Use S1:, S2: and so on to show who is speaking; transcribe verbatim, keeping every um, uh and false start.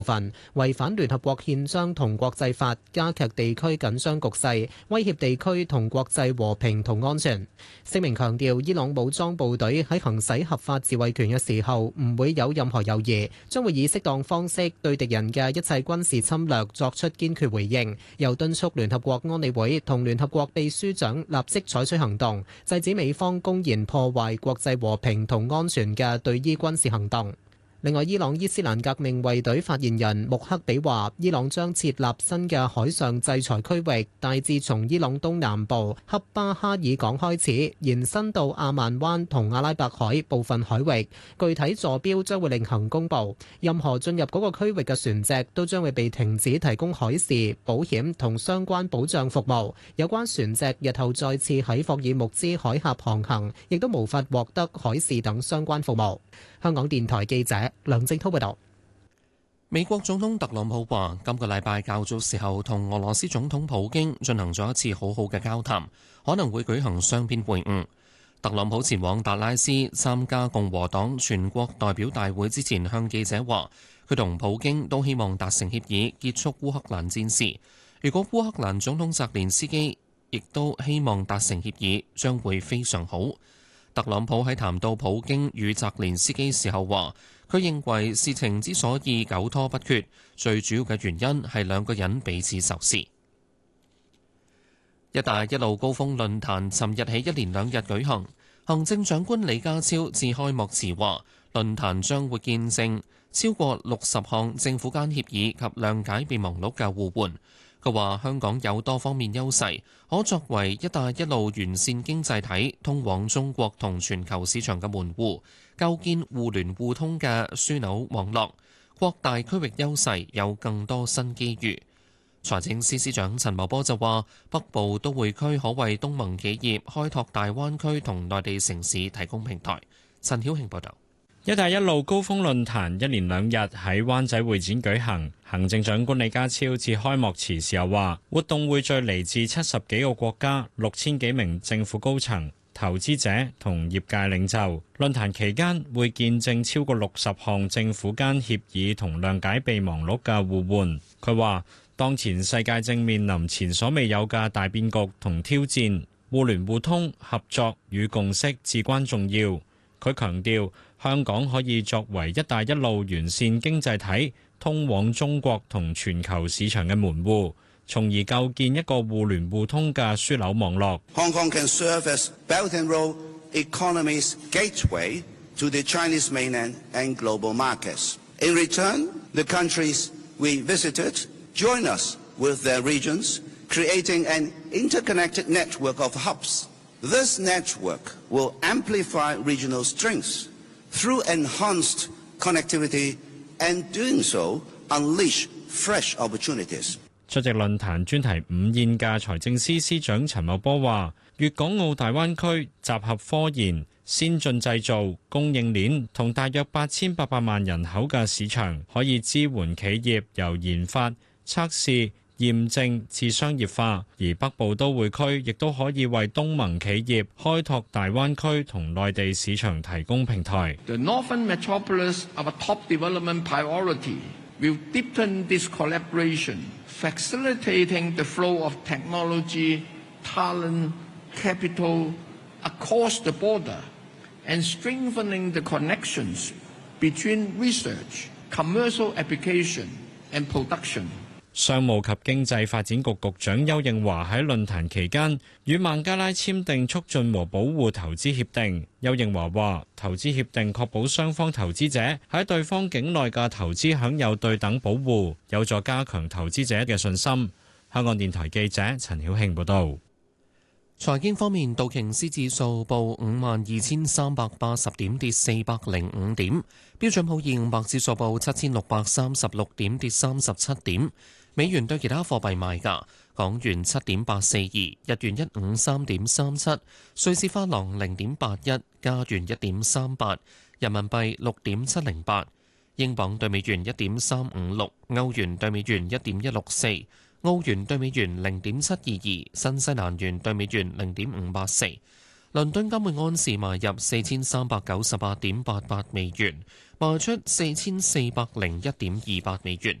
S1: 份，違反聯合國憲章同國際法，加劇地區緊張局勢，威脅地區同國際和平同安全。聲明強調，伊朗武裝部隊喺行使合法自衛權嘅時候，唔會有任何猶豫，將會以適當方式對敵人嘅一切軍事侵略作出堅決回應。又敦促聯合國安理會同聯合國秘書長立即採取行動，制止美方公然破壞國際和平同安全嘅對伊軍事行動。另外，伊朗伊斯蘭革命衛隊發言人穆克比話，伊朗將設立新嘅海上制裁區域，大致從伊朗東南部恰巴哈爾港開始，延伸到阿曼灣同阿拉伯海部分海域。具體坐標將會另行公佈。任何進入嗰個區域嘅船隻都將會被停止提供海事、保險同相關保障服務。有關船隻日後再次喺霍爾木茲海峽航行，亦都無法獲得海事等相關服務。香港電台記者梁正滔報道。
S2: 美國總統特朗普話：今個禮拜較早時候同俄羅斯總統普京進行咗一次好好嘅交談，可能會舉行雙邊會晤。特朗普前往達拉斯參加共和黨全國代表大會之前，向記者話：佢同普京都希望達成協議，結束烏克蘭戰事。如果烏克蘭總統澤連斯基亦都希望達成協議，將會非常好。特朗普喺談到普京與澤連斯基時候話，佢認為事情之所以久拖不決，最主要嘅原因係兩個人彼此仇視。一帶一路高峰論壇尋日起一連兩日舉行，行政長官李家超致開幕詞話，論壇將會見證超過六十項政府間協議及諒解備忘錄嘅互換。佢話香港有多方面優勢，可作為一帶一路完善經濟體通往中國同全球市場嘅門戶，構建互聯互通嘅樞紐網絡，擴大區域優勢，有更多新機遇。財政司司長陳茂波就話，北部都會區可為東盟企業開拓大灣區同內地城市提供平台。陳曉慶報導。
S3: 一帶一路高峰論壇一連兩日喺灣仔會展舉行，行政長官李家超致開幕詞時候話，活動匯聚嚟自七十幾個國家六千幾名政府高層、投資者同業界領袖。論壇期間會見證超過六十項政府間協議同諒解備忘錄嘅互換。佢話，當前世界正面臨前所未有嘅大變局同挑戰，互聯互通、合作與共識至關重要。佢強調，香港可以作為一帶一路完善經濟體通往中國同全球市場嘅門戶，從而構建一個互聯互通嘅樞紐網絡。
S4: Hong Kong can serve as Belt and Road economy's gateway to the Chinese mainland and global markets. In return, the countries we visited join us with their regions, creating an interconnected network of hubs. This network will amplify regional strengths through enhanced connectivity, and doing so unleash fresh opportunities.
S3: 出席論壇專題午宴嘅財政司司長陳茂波話，粵港澳大灣區集合科研、先進製造、供應鏈同大約八千八百萬人口嘅市場，可以支援企業由研發、測試、驗證至商業化，而北部都會區亦都可以為東盟企業開拓大灣區同內地市場提供平台。
S5: The Northern Metropolis of a top development priority will deepen this collaboration, facilitating the flow of technology, talent, capital across the border, and strengthening the connections between research, commercial application, and production.
S3: 商務及經濟發展局局長邱應華喺論壇期間與孟加拉簽訂促進和保護投資協定。邱應華話，投資協定確保雙方投資者喺對方境內嘅投資享有對等保護，有助加強投資者嘅信心。香港電台記者陳曉慶報道。
S2: 財經方面，道瓊斯指數報五萬二千三百八十點，跌四百零五點；標準普爾五百指數報七千六百三十六點，跌三十七點。美元對其他貨幣賣價：港元七點八四二，日元一五三點三七，瑞士法郎零點八一，加元一點三八，人民幣六點七零八，英鎊對美元一點三五六，歐元對美元一點一六四，澳元對美元零點七二二，新西蘭元對美元零點五八四。倫敦金每盎司買入四千三百九十八點八八美元， 賣出四千四百零一點二八美元。